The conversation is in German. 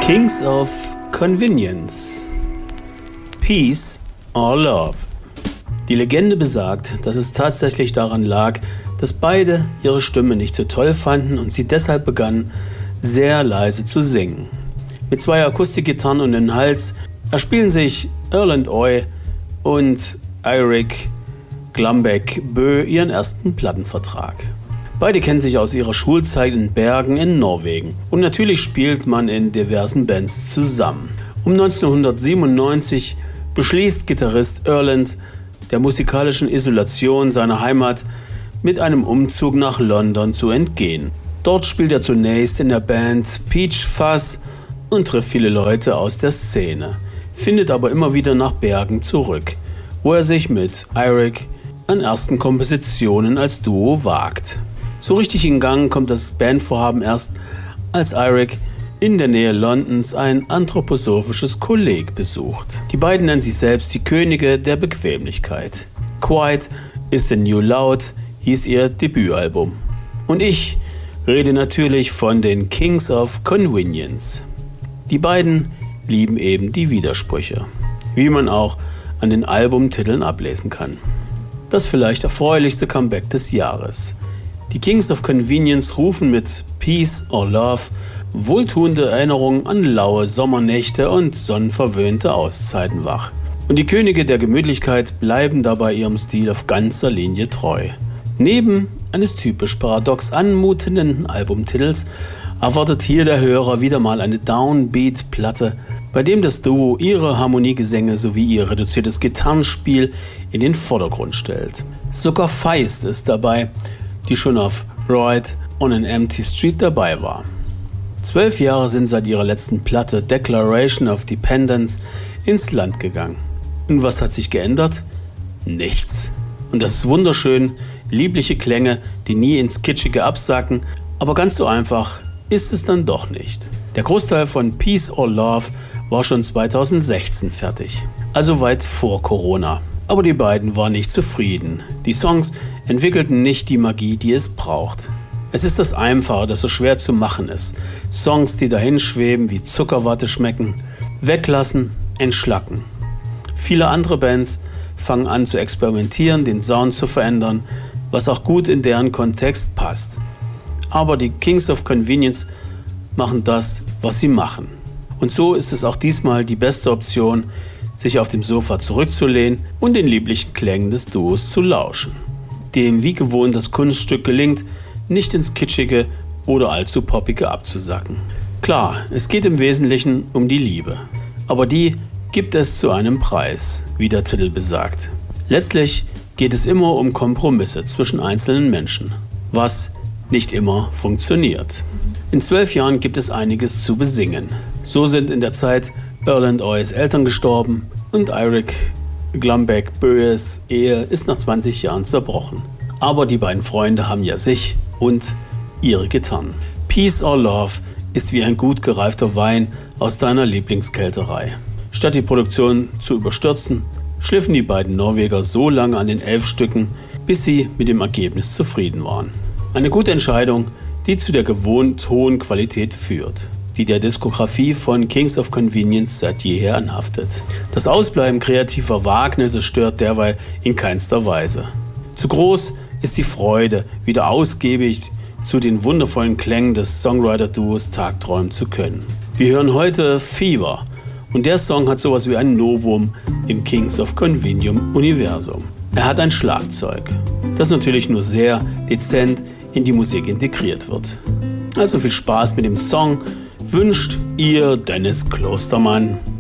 Kings of Convenience. Peace or Love. Die Legende besagt, dass es tatsächlich daran lag, dass beide ihre Stimme nicht so toll fanden und sie deshalb begannen, sehr leise zu singen. Mit 2 Akustikgitarren und den Hals erspielen sich Erlend Øye und Eirik Glambek-Bø ihren ersten Plattenvertrag. Beide kennen sich aus ihrer Schulzeit in Bergen in Norwegen und natürlich spielt man in diversen Bands zusammen. Um 1997 beschließt Gitarrist Erlend, der musikalischen Isolation seiner Heimat mit einem Umzug nach London zu entgehen. Dort spielt er zunächst in der Band Peach Fuzz und trifft viele Leute aus der Szene, findet aber immer wieder nach Bergen zurück, wo er sich mit Eirik an ersten Kompositionen als Duo wagt. So richtig in Gang kommt das Bandvorhaben erst, als Eirik in der Nähe Londons ein anthroposophisches Kolleg besucht. Die beiden nennen sich selbst die Könige der Bequemlichkeit. Quiet is the New Loud hieß ihr Debütalbum. Und ich rede natürlich von den Kings of Convenience. Die beiden lieben eben die Widersprüche, wie man auch an den Albumtiteln ablesen kann. Das vielleicht erfreulichste Comeback des Jahres. Die Kings of Convenience rufen mit Peace or Love wohltuende Erinnerungen an laue Sommernächte und sonnenverwöhnte Auszeiten wach. Und die Könige der Gemütlichkeit bleiben dabei ihrem Stil auf ganzer Linie treu. Neben eines typisch paradox anmutenden Albumtitels erwartet hier der Hörer wieder mal eine Downbeat-Platte, bei dem das Duo ihre Harmoniegesänge sowie ihr reduziertes Gitarrenspiel in den Vordergrund stellt. Sogar Feist ist dabei, die schon auf Ride on an Empty Street dabei war. 12 Jahre sind seit ihrer letzten Platte Declaration of Dependence ins Land gegangen. Und was hat sich geändert? Nichts. Und das ist wunderschön, liebliche Klänge, die nie ins Kitschige absacken, aber ganz so einfach ist es dann doch nicht. Der Großteil von Peace or Love war schon 2016 fertig, also weit vor Corona. Aber die beiden waren nicht zufrieden. Die Songs entwickelten nicht die Magie, die es braucht. Es ist das Einfache, das so schwer zu machen ist. Songs, die dahin schweben, wie Zuckerwatte schmecken, weglassen, entschlacken. Viele andere Bands fangen an zu experimentieren, den Sound zu verändern, was auch gut in deren Kontext passt. Aber die Kings of Convenience machen das, was sie machen. Und so ist es auch diesmal die beste Option, sich auf dem Sofa zurückzulehnen und den lieblichen Klängen des Duos zu lauschen, dem wie gewohnt das Kunststück gelingt, nicht ins Kitschige oder allzu Poppige abzusacken. Klar, es geht im Wesentlichen um die Liebe, aber die gibt es zu einem Preis, wie der Titel besagt. Letztlich geht es immer um Kompromisse zwischen einzelnen Menschen, was nicht immer funktioniert. In 12 Jahren gibt es einiges zu besingen. So sind in der Zeit Erlend Øyes Eltern gestorben und Eirik Glambek-Bøes Ehe ist nach 20 Jahren zerbrochen. Aber die beiden Freunde haben ja sich und ihre Gitarren. Peace or Love ist wie ein gut gereifter Wein aus deiner Lieblingskälterei. Statt die Produktion zu überstürzen, schliffen die beiden Norweger so lange an den 11 Stücken, bis sie mit dem Ergebnis zufrieden waren. Eine gute Entscheidung, die zu der gewohnt hohen Qualität führt, die der Diskografie von Kings of Convenience seit jeher anhaftet. Das Ausbleiben kreativer Wagnisse stört derweil in keinster Weise. Zu groß ist die Freude, wieder ausgiebig zu den wundervollen Klängen des Songwriter-Duos tagträumen zu können. Wir hören heute Fever und der Song hat sowas wie ein Novum im Kings of Convenience-Universum. Er hat ein Schlagzeug, das natürlich nur sehr dezent in die Musik integriert wird. Also viel Spaß mit dem Song wünscht ihr Dennis Klostermann.